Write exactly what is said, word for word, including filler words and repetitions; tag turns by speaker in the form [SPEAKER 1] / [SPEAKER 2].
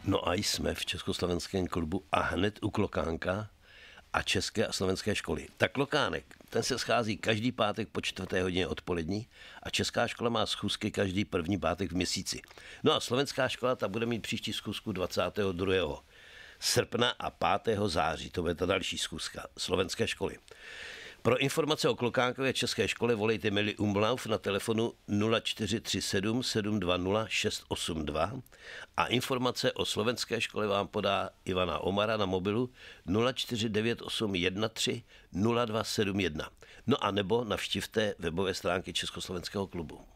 [SPEAKER 1] No a jsme v Československém klubu a hned u Klokánka a české a slovenské školy. Tak Klokánek, ten se schází každý pátek po čtvrté hodině odpolední a česká škola má schůzky každý první pátek v měsíci. No a slovenská škola ta bude mít příští schůzku dvacátého druhého srpna a pátého září. To bude ta další schůzka slovenské školy. Pro informace o Klokánkově české škole volejte Mili Umlauf na telefonu nula čtyři tři sedm sedm dva nula šest osm dva a informace o slovenské škole vám podá Ivana Omara na mobilu nula čtyři devět osm jedna tři nula dva sedm jedna. No a nebo navštivte webové stránky Československého klubu.